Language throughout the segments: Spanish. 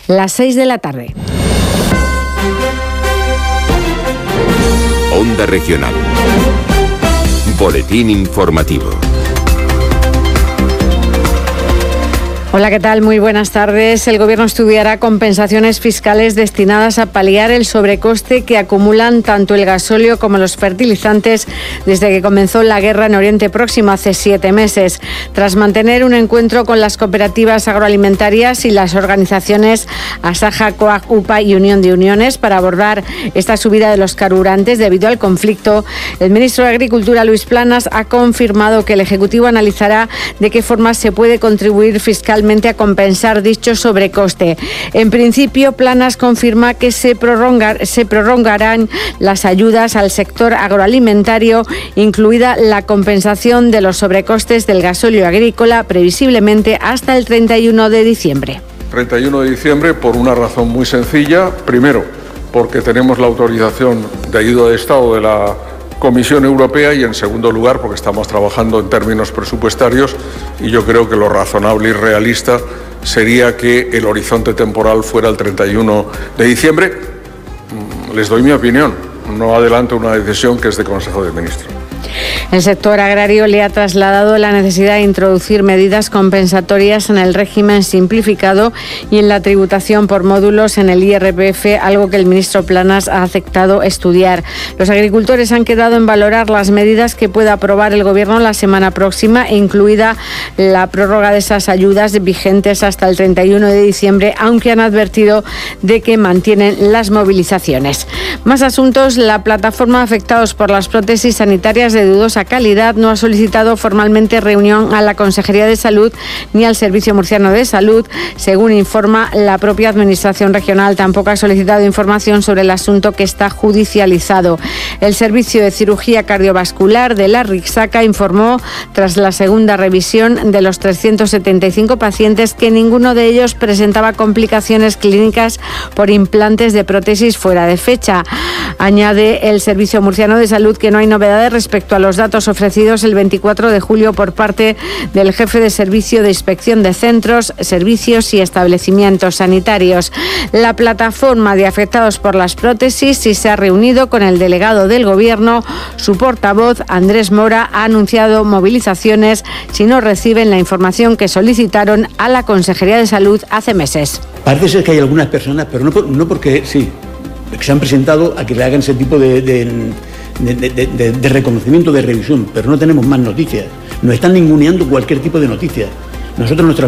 Las 6 de la tarde. Onda Regional. Boletín informativo. Hola, ¿qué tal? Muy buenas tardes. El Gobierno estudiará compensaciones fiscales destinadas a paliar el sobrecoste que acumulan tanto el gasóleo como los fertilizantes desde que comenzó la guerra en Oriente Próximo hace 7 meses. Tras mantener un encuentro con las cooperativas agroalimentarias y las organizaciones Asaja, COAG, UPA y Unión de Uniones para abordar esta subida de los carburantes debido al conflicto, el ministro de Agricultura, Luis Planas, ha confirmado que el Ejecutivo analizará de qué forma se puede contribuir fiscalmente a compensar dicho sobrecoste. En principio, Planas confirma que se prolongarán las ayudas al sector agroalimentario, incluida la compensación de los sobrecostes del gasóleo agrícola, previsiblemente hasta el 31 de diciembre. 31 de diciembre por una razón muy sencilla. Primero, porque tenemos la autorización de ayuda de Estado de la Comisión Europea, y en segundo lugar porque estamos trabajando en términos presupuestarios y yo creo que lo razonable y realista sería que el horizonte temporal fuera el 31 de diciembre. Les doy mi opinión, no adelanto una decisión que es de Consejo de Ministros. El sector agrario le ha trasladado la necesidad de introducir medidas compensatorias en el régimen simplificado y en la tributación por módulos en el IRPF, algo que el ministro Planas ha aceptado estudiar. Los agricultores han quedado en valorar las medidas que pueda aprobar el Gobierno la semana próxima, incluida la prórroga de esas ayudas vigentes hasta el 31 de diciembre, aunque han advertido de que mantienen las movilizaciones. Más asuntos. La plataforma Afectados por las prótesis sanitarias de dudosa calidad no ha solicitado formalmente reunión a la Consejería de Salud ni al Servicio Murciano de Salud. Según informa la propia Administración Regional, tampoco ha solicitado información sobre el asunto, que está judicializado. El Servicio de Cirugía Cardiovascular de la Rixaca informó, tras la segunda revisión de los 375 pacientes, que ninguno de ellos presentaba complicaciones clínicas por implantes de prótesis fuera de fecha. Añade el Servicio Murciano de Salud que no hay novedades respecto a los datos ofrecidos el 24 de julio por parte del jefe de Servicio de Inspección de Centros, Servicios y Establecimientos Sanitarios. La plataforma de afectados por las prótesis sí se ha reunido con el delegado del Gobierno. Su portavoz, Andrés Mora, ha anunciado movilizaciones si no reciben la información que solicitaron a la Consejería de Salud hace meses. Parece ser que hay algunas personas, pero no porque sí, que se han presentado a que le hagan ese tipo de reconocimiento, de revisión, pero no tenemos más noticias. Nos están ninguneando cualquier tipo de noticias. Nosotros nuestras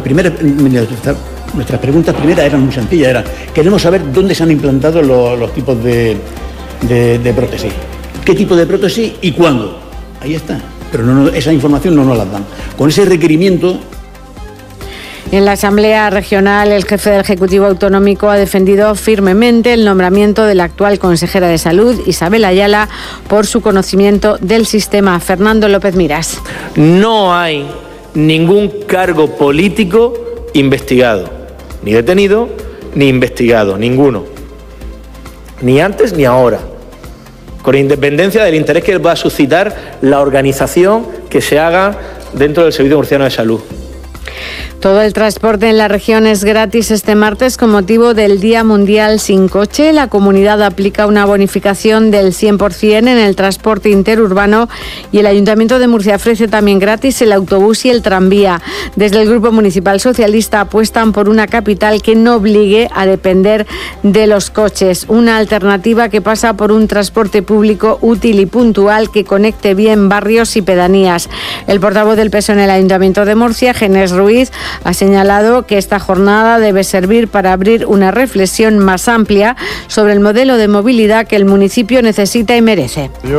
preguntas primeras eran muy sencillas, queremos saber dónde se han implantado los tipos de prótesis, qué tipo de prótesis y cuándo. Ahí está, pero esa información no nos la dan. Con ese requerimiento. En la Asamblea Regional, el jefe del Ejecutivo Autonómico ha defendido firmemente el nombramiento de la actual consejera de Salud, Isabel Ayala, por su conocimiento del sistema. Fernando López Miras. No hay ningún cargo político investigado, ni detenido, ni investigado, ninguno. Ni antes ni ahora. Con independencia del interés que va a suscitar la organización que se haga dentro del Servicio Murciano de Salud. Todo el transporte en la región es gratis este martes con motivo del Día Mundial Sin Coche. La comunidad aplica una bonificación del 100% en el transporte interurbano y el Ayuntamiento de Murcia ofrece también gratis el autobús y el tranvía. Desde el Grupo Municipal Socialista apuestan por una capital que no obligue a depender de los coches. Una alternativa que pasa por un transporte público útil y puntual que conecte bien barrios y pedanías. El portavoz del PSOE en el Ayuntamiento de Murcia, Genés Ruiz, ha señalado que esta jornada debe servir para abrir una reflexión más amplia sobre el modelo de movilidad que el municipio necesita y merece.